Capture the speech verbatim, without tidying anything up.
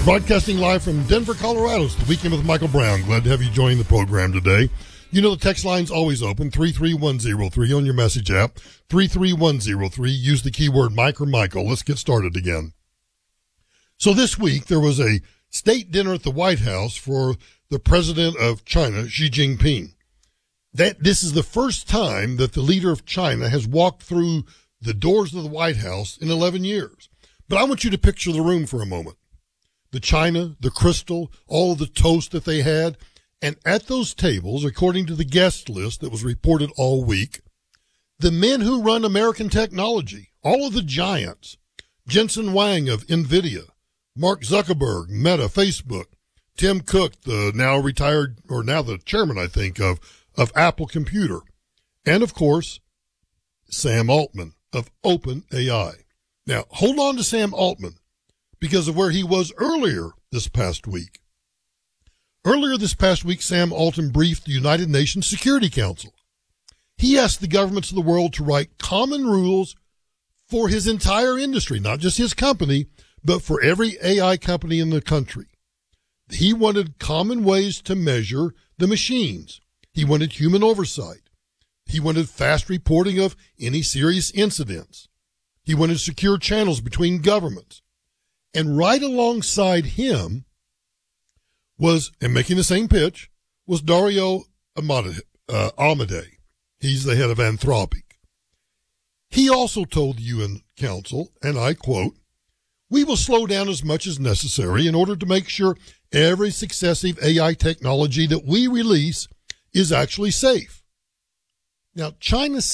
Broadcasting live from Denver, Colorado. It's the Weekend with Michael Brown. Glad to have you join the program today. You know the text line's always open, three three one zero three on your message app, three three one zero three. Use the keyword Mike or Michael. Let's get started again. So this week there was a state dinner at the White House for the president of China, Xi Jinping. That this is the first time that the leader of China has walked through the doors of the White House in eleven years. But I want you to picture the room for a moment. The china, the crystal, all of the toast that they had. And at those tables, according to the guest list that was reported all week, the men who run American technology, all of the giants, Jensen Huang of NVIDIA, Mark Zuckerberg, Meta, Facebook, Tim Cook, the now retired, or now the chairman, I think, of, of Apple Computer, and of course, Sam Altman of OpenAI. Now, hold on to Sam Altman because of where he was earlier this past week. Earlier this past week, Sam Altman briefed the United Nations Security Council. He asked the governments of the world to write common rules for his entire industry, not just his company, but for every A I company in the country. He wanted common ways to measure the machines. He wanted human oversight. He wanted fast reporting of any serious incidents. He wanted secure channels between governments. And right alongside him was, and making the same pitch, was Dario Amodei. Uh, Amodei. He's the head of Anthropic. He also told the U N Council, and I quote, "We will slow down as much as necessary in order to make sure every successive A I technology that we release is actually safe." Now, China